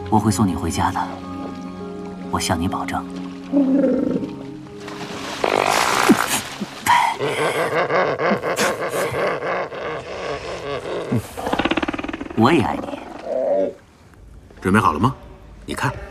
我会送你回家的，我向你保证。我也爱你。 准备好了吗？你看。